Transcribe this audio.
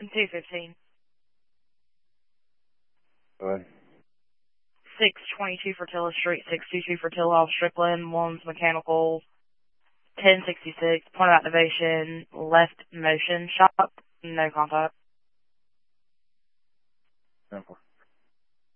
215. Go ahead. 622 Fertilla Street, 622 Fertilla off Strickland, One's Mechanical, 1066, point of activation, left motion shop, no contact. 10-4.